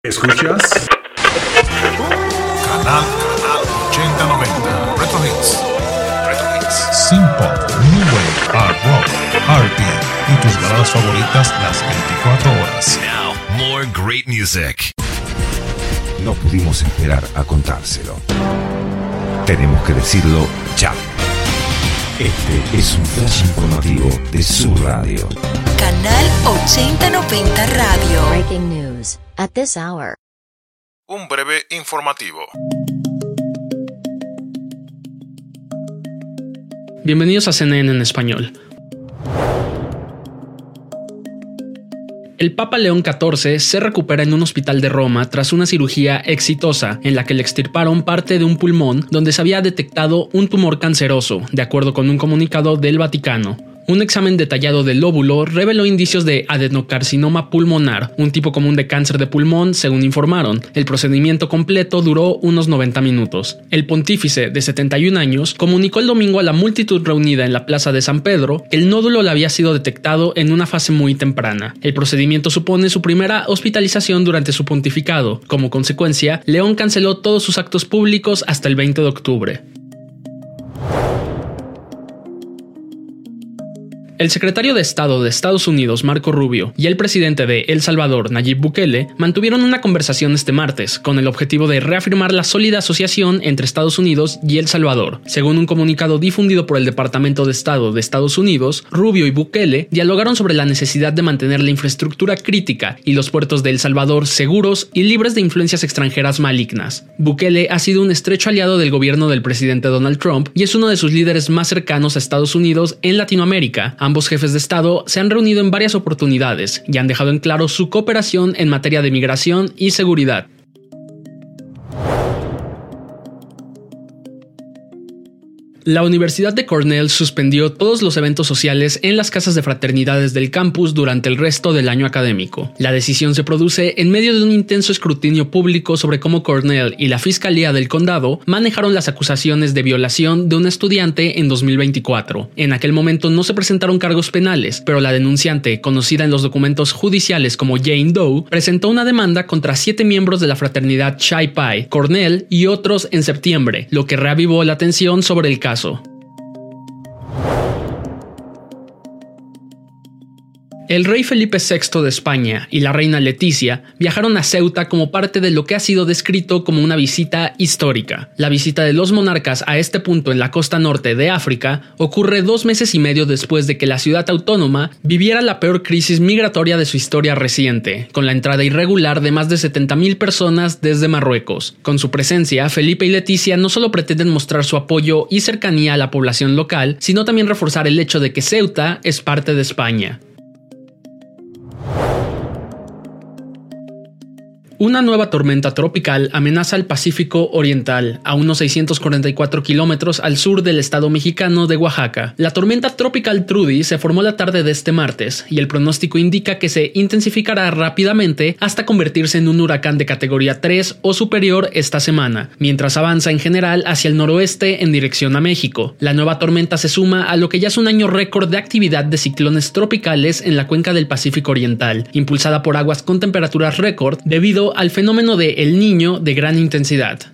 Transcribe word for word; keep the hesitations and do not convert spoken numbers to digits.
¿Escuchas? Canal, canal ochenta noventa. Retro Hits. Retro Hits. Synth-pop, New Wave, Art Rock, R and B y tus baladas favoritas las veinticuatro horas. Now, more great music. No pudimos esperar a contárselo. Tenemos que decirlo ya. Este es un flash informativo de su radio. Canal ochenta noventa Radio. Breaking news at this hour. Un breve informativo. Bienvenidos a C N N en español. El Papa León catorce se recupera en un hospital de Roma tras una cirugía exitosa en la que le extirparon parte de un pulmón donde se había detectado un tumor canceroso, de acuerdo con un comunicado del Vaticano. Un examen detallado del lóbulo reveló indicios de adenocarcinoma pulmonar, un tipo común de cáncer de pulmón, según informaron. El procedimiento completo duró unos noventa minutos. El pontífice, de setenta y un años, comunicó el domingo a la multitud reunida en la plaza de San Pedro que el nódulo le había sido detectado en una fase muy temprana. El procedimiento supone su primera hospitalización durante su pontificado. Como consecuencia, León canceló todos sus actos públicos hasta el veinte de octubre. El secretario de Estado de Estados Unidos, Marco Rubio, y el presidente de El Salvador, Nayib Bukele, mantuvieron una conversación este martes con el objetivo de reafirmar la sólida asociación entre Estados Unidos y El Salvador. Según un comunicado difundido por el Departamento de Estado de Estados Unidos, Rubio y Bukele dialogaron sobre la necesidad de mantener la infraestructura crítica y los puertos de El Salvador seguros y libres de influencias extranjeras malignas. Bukele ha sido un estrecho aliado del gobierno del presidente Donald Trump y es uno de sus líderes más cercanos a Estados Unidos en Latinoamérica. Ambos jefes de Estado se han reunido en varias oportunidades y han dejado en claro su cooperación en materia de migración y seguridad. La Universidad de Cornell suspendió todos los eventos sociales en las casas de fraternidades del campus durante el resto del año académico. La decisión se produce en medio de un intenso escrutinio público sobre cómo Cornell y la Fiscalía del Condado manejaron las acusaciones de violación de un estudiante en dos mil veinticuatro. En aquel momento no se presentaron cargos penales, pero la denunciante, conocida en los documentos judiciales como Jane Doe, presentó una demanda contra siete miembros de la fraternidad Chi Pi, Cornell y otros en septiembre, lo que reavivó la atención sobre el caso. El rey Felipe sexto de España y la reina Leticia viajaron a Ceuta como parte de lo que ha sido descrito como una visita histórica. La visita de los monarcas a este punto en la costa norte de África ocurre dos meses y medio después de que la ciudad autónoma viviera la peor crisis migratoria de su historia reciente, con la entrada irregular de más de setenta mil personas desde Marruecos. Con su presencia, Felipe y Leticia no solo pretenden mostrar su apoyo y cercanía a la población local, sino también reforzar el hecho de que Ceuta es parte de España. Una nueva tormenta tropical amenaza el Pacífico Oriental, a unos seiscientos cuarenta y cuatro kilómetros al sur del estado mexicano de Oaxaca. La tormenta tropical Trudy se formó la tarde de este martes, y el pronóstico indica que se intensificará rápidamente hasta convertirse en un huracán de categoría tres o superior esta semana, mientras avanza en general hacia el noroeste en dirección a México. La nueva tormenta se suma a lo que ya es un año récord de actividad de ciclones tropicales en la cuenca del Pacífico Oriental, impulsada por aguas con temperaturas récord debido al fenómeno de El Niño de gran intensidad.